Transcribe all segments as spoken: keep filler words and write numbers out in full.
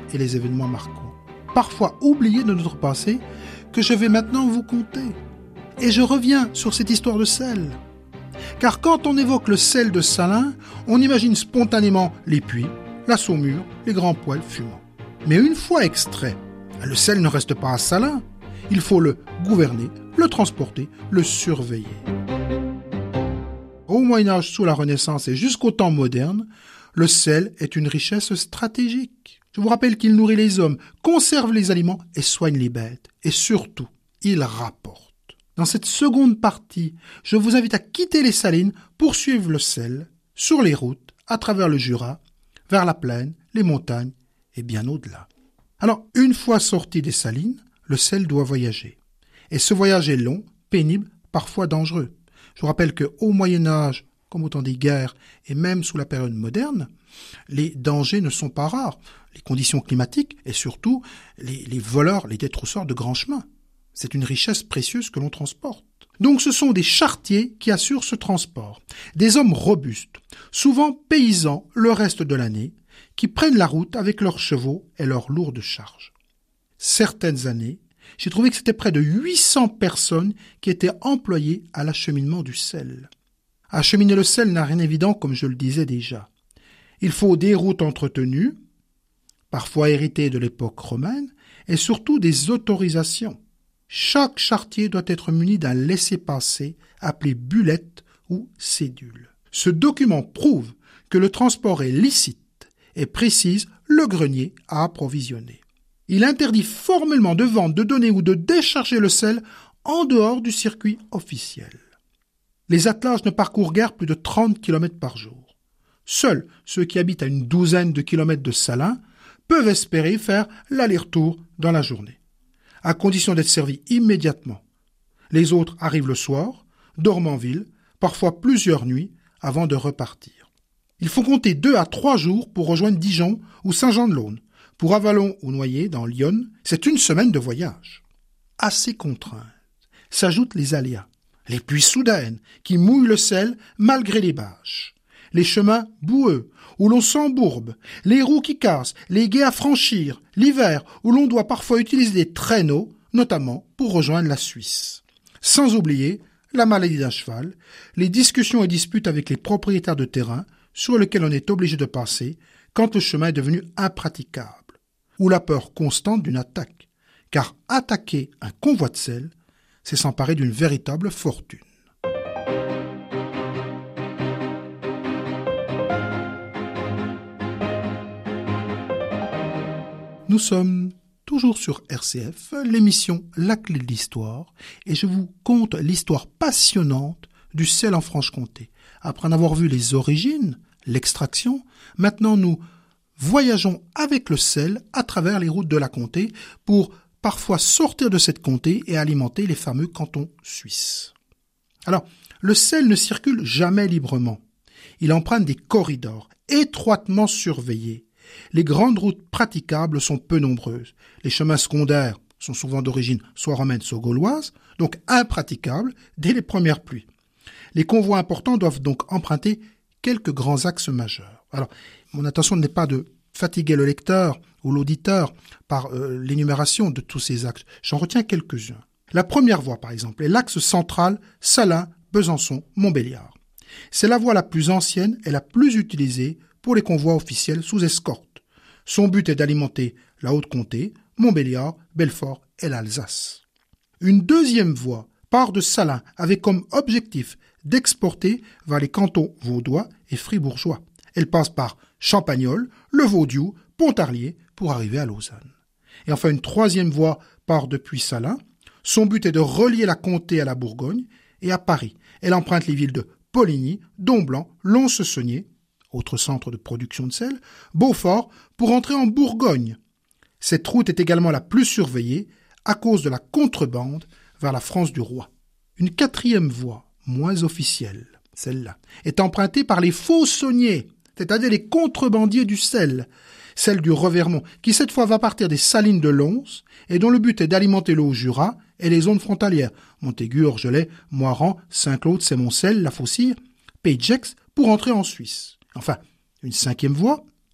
et les événements marquants, parfois oubliés de notre passé, que je vais maintenant vous conter. Et je reviens sur cette histoire de sel. Car quand on évoque le sel de Salins, on imagine spontanément les puits, la saumure, les grands poêles fumants. Mais une fois extrait, le sel ne reste pas à Salins. Il faut le gouverner, le transporter, le surveiller. Au Moyen-Âge, sous la Renaissance et jusqu'au temps moderne, le sel est une richesse stratégique. Je vous rappelle qu'il nourrit les hommes, conserve les aliments et soigne les bêtes. Et surtout, il rapporte. Dans cette seconde partie, je vous invite à quitter les salines pour suivre le sel sur les routes, à travers le Jura, vers la plaine, les montagnes et bien au-delà. Alors, une fois sorti des salines, le sel doit voyager. Et ce voyage est long, pénible, parfois dangereux. Je vous rappelle qu'au Moyen-Âge, comme au temps des guerres, et même sous la période moderne, les dangers ne sont pas rares. Les conditions climatiques et surtout les, les voleurs, les détrousseurs de grands chemins. C'est une richesse précieuse que l'on transporte. Donc ce sont des charretiers qui assurent ce transport. Des hommes robustes, souvent paysans le reste de l'année, qui prennent la route avec leurs chevaux et leurs lourdes charges. Certaines années, j'ai trouvé que c'était près de huit cents personnes qui étaient employées à l'acheminement du sel. Acheminer le sel n'a rien d'évident, comme je le disais déjà. Il faut des routes entretenues, parfois héritées de l'époque romaine, et surtout des autorisations. Chaque charretier doit être muni d'un laissez-passer appelé bullette ou cédule. Ce document prouve que le transport est licite et précise le grenier à approvisionner. Il interdit formellement de vendre, de donner ou de décharger le sel en dehors du circuit officiel. Les attelages ne parcourent guère plus de trente kilomètres par jour. Seuls ceux qui habitent à une douzaine de kilomètres de Salins peuvent espérer faire l'aller-retour dans la journée, à condition d'être servis immédiatement. Les autres arrivent le soir, dorment en ville, parfois plusieurs nuits, avant de repartir. Il faut compter deux à trois jours pour rejoindre Dijon ou Saint-Jean-de-Laune. Pour Avallon ou Noyers, dans l'Yonne, c'est une semaine de voyage. À ces contraintes s'ajoutent les aléas, les pluies soudaines qui mouillent le sel malgré les bâches, les chemins boueux où l'on s'embourbe, les roues qui cassent, les gués à franchir, l'hiver où l'on doit parfois utiliser des traîneaux, notamment pour rejoindre la Suisse. Sans oublier la maladie d'un cheval, les discussions et disputes avec les propriétaires de terrain sur lesquels on est obligé de passer quand le chemin est devenu impraticable, ou la peur constante d'une attaque, car attaquer un convoi de sel, c'est s'emparer d'une véritable fortune. Nous sommes toujours sur R C F, l'émission La Clé de l'Histoire, et je vous conte l'histoire passionnante du sel en Franche-Comté. Après en avoir vu les origines, l'extraction, maintenant nous voyageons avec le sel à travers les routes de la comté pour parfois sortir de cette comté et alimenter les fameux cantons suisses. Alors, le sel ne circule jamais librement. Il emprunte des corridors étroitement surveillés. Les grandes routes praticables sont peu nombreuses. Les chemins secondaires sont souvent d'origine soit romaine, soit gauloise, donc impraticables dès les premières pluies. Les convois importants doivent donc emprunter quelques grands axes majeurs. Alors, mon intention n'est pas de fatiguer le lecteur ou l'auditeur par euh, l'énumération de tous ces axes. J'en retiens quelques-uns. La première voie, par exemple, est l'axe central Salins, Besançon, Montbéliard. C'est la voie la plus ancienne et la plus utilisée pour les convois officiels sous escorte. Son but est d'alimenter la Haute-Comté, Montbéliard, Belfort et l'Alsace. Une deuxième voie part de Salins avec comme objectif d'exporter vers les cantons vaudois et fribourgeois. Elle passe par Champagnole, le Vaudiou, Pontarlier pour arriver à Lausanne. Et enfin, une troisième voie part depuis Salins. Son but est de relier la comté à la Bourgogne et à Paris. Elle emprunte les villes de Poligny, Domblanc, Lons-Saunier, autre centre de production de sel, Beaufort, pour entrer en Bourgogne. Cette route est également la plus surveillée à cause de la contrebande vers la France du roi. Une quatrième voie, moins officielle, celle-là, est empruntée par les faux sauniers, c'est-à-dire les contrebandiers du sel, celle du Revermont, qui cette fois va partir des salines de Lons et dont le but est d'alimenter l'eau au Jura et les zones frontalières, Montaigu, Orgelet, Moiran, Saint-Claude, Sémoncel, La Faucille, Pays de Gex, pour entrer en Suisse. Enfin, une cinquième voie,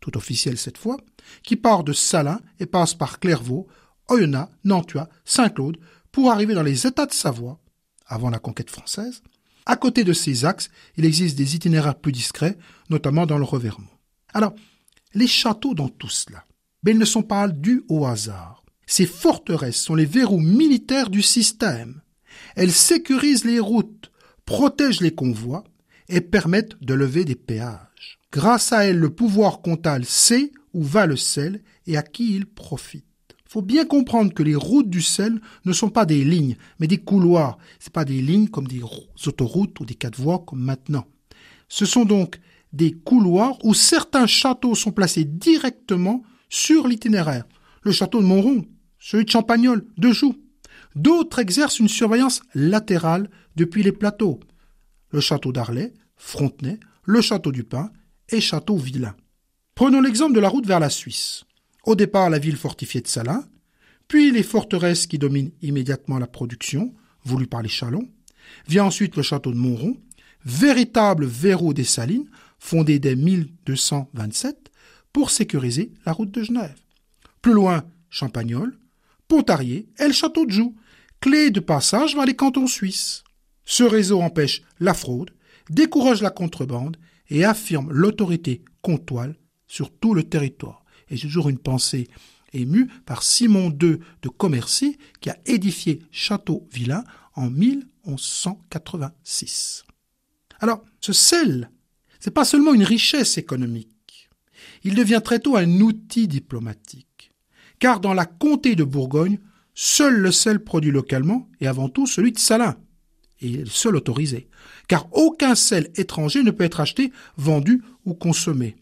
tout officielle cette fois, qui part de Salins et passe par Clairvaux, Oyonnax, Nantua, Saint-Claude, pour arriver dans les États de Savoie, avant la conquête française. À côté de ces axes, il existe des itinéraires plus discrets, notamment dans le Revermont. Alors, les châteaux dans tout cela, mais ils ne sont pas dus au hasard. Ces forteresses sont les verrous militaires du système. Elles sécurisent les routes, protègent les convois et permettent de lever des péages. Grâce à elles, le pouvoir comtal sait où va le sel et à qui il profite. Il faut bien comprendre que les routes du sel ne sont pas des lignes, mais des couloirs. Ce ne sont pas des lignes comme des autoroutes ou des quatre voies comme maintenant. Ce sont donc des couloirs où certains châteaux sont placés directement sur l'itinéraire. Le château de Montrond, celui de Champagnole, de Joux. D'autres exercent une surveillance latérale depuis les plateaux. Le château d'Arlay, Frontenay, le château du Pin et château Villain. Prenons l'exemple de la route vers la Suisse. Au départ, la ville fortifiée de Salins, puis les forteresses qui dominent immédiatement la production, voulue par les Chalons. Vient ensuite le château de Montrond, véritable verrou des Salines, fondé dès mille deux cent vingt-sept pour sécuriser la route de Genève. Plus loin, Champagnole, Pontarlier et le château de Joux, clé de passage vers les cantons suisses. Ce réseau empêche la fraude, décourage la contrebande et affirme l'autorité comtoile sur tout le territoire. Et j'ai toujours une pensée émue par Simon deux de Commercy qui a édifié Château-Villain en mille onze cent quatre-vingt-six. Alors, ce sel, c'est pas seulement une richesse économique. Il devient très tôt un outil diplomatique. Car dans la comté de Bourgogne, seul le sel produit localement et avant tout celui de Salins. Et le seul autorisé. Car aucun sel étranger ne peut être acheté, vendu ou consommé.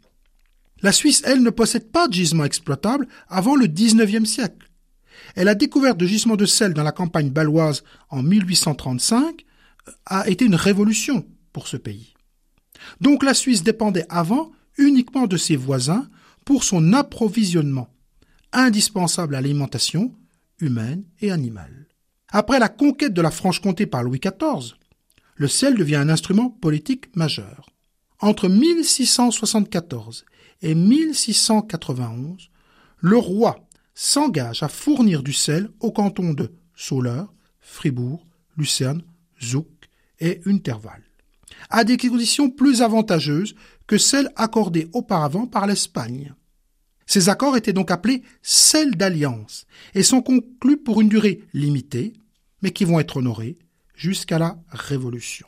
La Suisse, elle, ne possède pas de gisement exploitable avant le dix-neuvième siècle. Et la découverte de gisements de sel dans la campagne baloise en mille huit cent trente-cinq a été une révolution pour ce pays. Donc la Suisse dépendait avant uniquement de ses voisins pour son approvisionnement, indispensable à l'alimentation humaine et animale. Après la conquête de la Franche-Comté par Louis quatorze, le sel devient un instrument politique majeur. Entre mille six cent soixante-quatorze et mille six cent quatre-vingt-onze, le roi s'engage à fournir du sel aux cantons de Soleure, Fribourg, Lucerne, Zug et Unterwald, à des conditions plus avantageuses que celles accordées auparavant par l'Espagne. Ces accords étaient donc appelés « sel d'alliance » et sont conclus pour une durée limitée, mais qui vont être honorés jusqu'à la Révolution.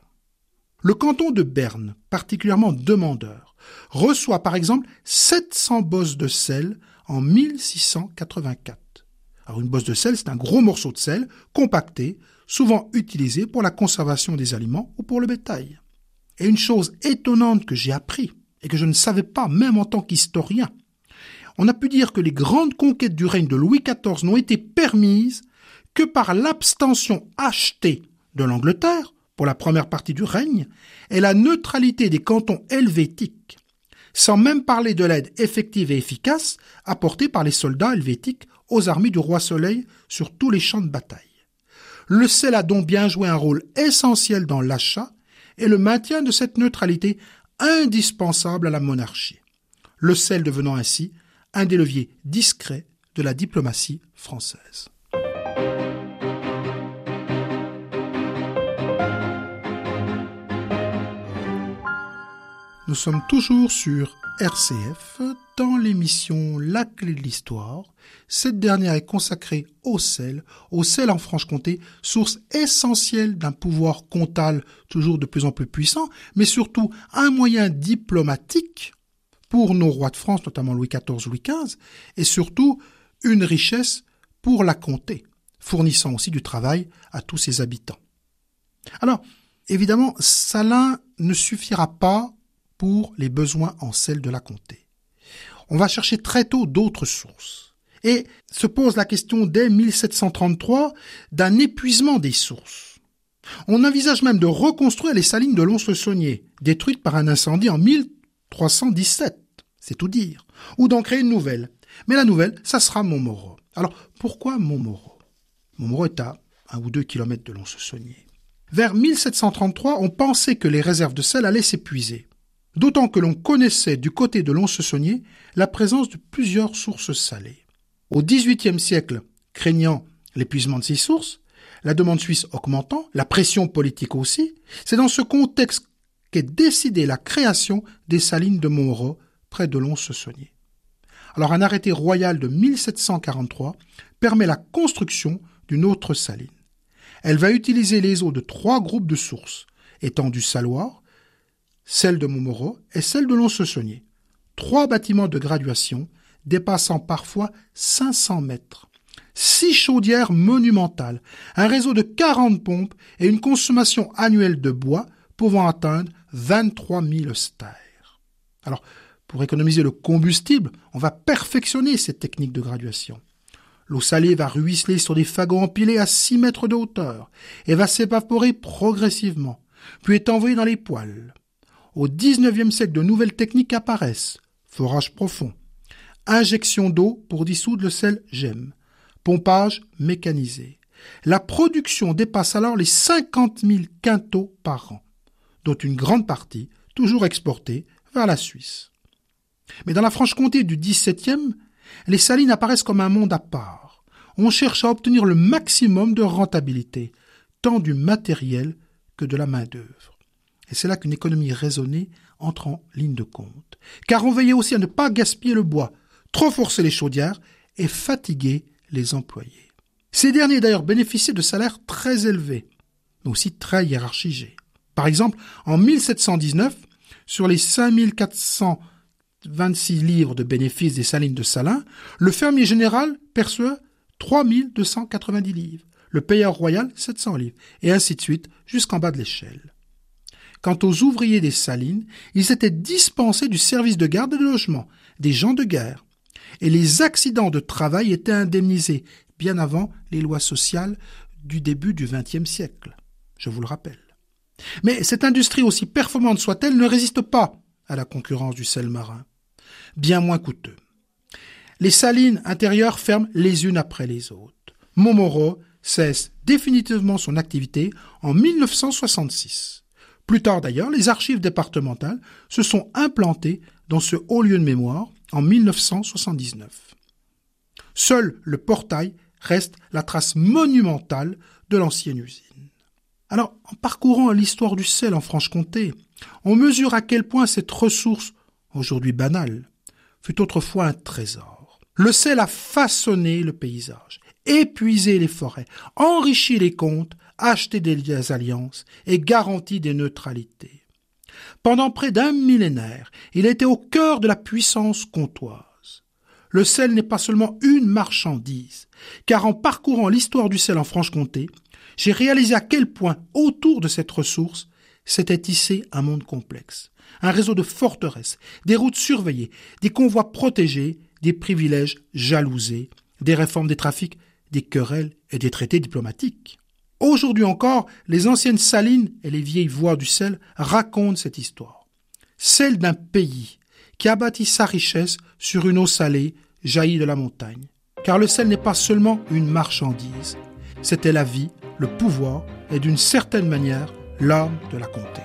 Le canton de Berne, particulièrement demandeur, reçoit par exemple sept cents bosses de sel en mille six cent quatre-vingt-quatre. Alors une bosse de sel, c'est un gros morceau de sel compacté, souvent utilisé pour la conservation des aliments ou pour le bétail. Et une chose étonnante que j'ai appris, et que je ne savais pas même en tant qu'historien, on a pu dire que les grandes conquêtes du règne de Louis quatorze n'ont été permises que par l'abstention achetée de l'Angleterre pour la première partie du règne et la neutralité des cantons helvétiques, sans même parler de l'aide effective et efficace apportée par les soldats helvétiques aux armées du roi Soleil sur tous les champs de bataille. Le sel a donc bien joué un rôle essentiel dans l'achat et le maintien de cette neutralité indispensable à la monarchie, le sel devenant ainsi un des leviers discrets de la diplomatie française. Nous sommes toujours sur R C F dans l'émission La Clé de l'Histoire. Cette dernière est consacrée au sel, au sel en Franche-Comté, source essentielle d'un pouvoir comtal toujours de plus en plus puissant, mais surtout un moyen diplomatique pour nos rois de France, notamment Louis quatorze, Louis quinze, et surtout une richesse pour la comté, fournissant aussi du travail à tous ses habitants. Alors, évidemment, Salins ne suffira pas pour les besoins en sel de la comté. On va chercher très tôt d'autres sources. Et se pose la question dès mille sept cent trente-trois d'un épuisement des sources. On envisage même de reconstruire les salines de Lons-le-Saunier, détruites par un incendie en mille trois cent dix-sept, c'est tout dire, ou d'en créer une nouvelle. Mais la nouvelle, ça sera Montmoreau. Alors, pourquoi Montmoreau? Montmoreau est à un ou deux kilomètres de Lons-le-Saunier. Vers mille sept cent trente-trois, on pensait que les réserves de sel allaient s'épuiser. d'autant que l'on connaissait du côté de Lons-le-Saunier la présence de plusieurs sources salées. Au dix-huitième siècle, craignant l'épuisement de ces sources, la demande suisse augmentant, la pression politique aussi, c'est dans ce contexte qu'est décidée la création des salines de Montmoreau, près de Lons-le-Saunier. Alors un arrêté royal de mille sept cent quarante-trois permet la construction d'une autre saline. Elle va utiliser les eaux de trois groupes de sources, étendue saloir, celle de Montmoreau et celle de Lons-le-Saunier. Trois bâtiments de graduation dépassant parfois cinq cents mètres. Six chaudières monumentales, un réseau de quarante pompes et une consommation annuelle de bois pouvant atteindre vingt-trois mille stères. Alors, pour économiser le combustible, on va perfectionner cette technique de graduation. L'eau salée va ruisseler sur des fagots empilés à six mètres de hauteur et va s'évaporer progressivement, puis est envoyée dans les poêles. Au dix-neuvième siècle, de nouvelles techniques apparaissent. Forage profond, injection d'eau pour dissoudre le sel gemme, pompage mécanisé. La production dépasse alors les cinquante mille quintaux par an, dont une grande partie toujours exportée vers la Suisse. Mais dans la Franche-Comté du dix-septième, les salines apparaissent comme un monde à part. On cherche à obtenir le maximum de rentabilité, tant du matériel que de la main-d'œuvre. Et c'est là qu'une économie raisonnée entre en ligne de compte. Car on veillait aussi à ne pas gaspiller le bois, trop forcer les chaudières et fatiguer les employés. Ces derniers d'ailleurs bénéficiaient de salaires très élevés, mais aussi très hiérarchisés. Par exemple, en mille sept cent dix-neuf, sur les cinq mille quatre cent vingt-six livres de bénéfices des salines de Salins, le fermier général perçoit trois mille deux cent quatre-vingt-dix livres, le payeur royal sept cents livres, et ainsi de suite jusqu'en bas de l'échelle. Quant aux ouvriers des salines, ils étaient dispensés du service de garde et de logement, des gens de guerre, et les accidents de travail étaient indemnisés bien avant les lois sociales du début du vingtième siècle, je vous le rappelle. Mais cette industrie, aussi performante soit-elle, ne résiste pas à la concurrence du sel marin, bien moins coûteux. Les salines intérieures ferment les unes après les autres. Montmoreau cesse définitivement son activité en mille neuf cent soixante-six. Plus tard d'ailleurs, les archives départementales se sont implantées dans ce haut lieu de mémoire en mille neuf cent soixante-dix-neuf. Seul le portail reste la trace monumentale de l'ancienne usine. Alors, en parcourant l'histoire du sel en Franche-Comté, on mesure à quel point cette ressource, aujourd'hui banale, fut autrefois un trésor. Le sel a façonné le paysage, épuisé les forêts, enrichi les comptes, acheté des alliances et garanti des neutralités. Pendant près d'un millénaire, il a été au cœur de la puissance comtoise. Le sel n'est pas seulement une marchandise, car en parcourant l'histoire du sel en Franche-Comté, j'ai réalisé à quel point, autour de cette ressource, s'était tissé un monde complexe. Un réseau de forteresses, des routes surveillées, des convois protégés, des privilèges jalousés, des réformes des trafics, des querelles et des traités diplomatiques. Aujourd'hui encore, les anciennes salines et les vieilles voies du sel racontent cette histoire. Celle d'un pays qui a bâti sa richesse sur une eau salée jaillie de la montagne. Car le sel n'est pas seulement une marchandise, c'était la vie, le pouvoir et d'une certaine manière l'âme de la comté.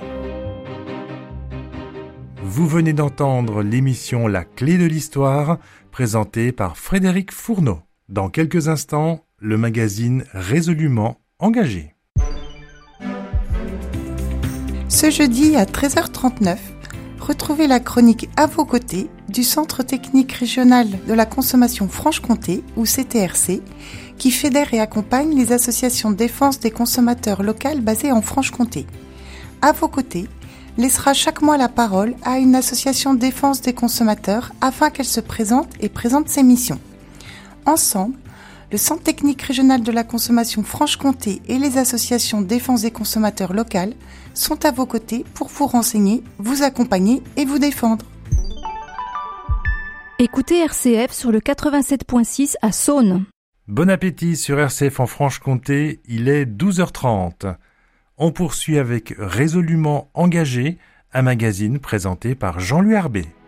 Vous venez d'entendre l'émission La Clé de l'Histoire, présentée par Frédéric Fourneau. Dans quelques instants, le magazine Résolument Engagé. Ce jeudi à treize heures trente-neuf, retrouvez la chronique À vos côtés du Centre technique régional de la consommation Franche-Comté, ou C T R C, qui fédère et accompagne les associations de défense des consommateurs locales basées en Franche-Comté. À vos côtés laissera chaque mois la parole à une association de défense des consommateurs afin qu'elle se présente et présente ses missions. Ensemble, le Centre technique régional de la consommation Franche-Comté et les associations de défense des consommateurs locales sont à vos côtés pour vous renseigner, vous accompagner et vous défendre. Écoutez R C F sur le quatre-vingt-sept virgule six à Saône. Bon appétit sur R C F en Franche-Comté, il est douze heures trente. On poursuit avec Résolument Engagé, un magazine présenté par Jean-Louis Arbé.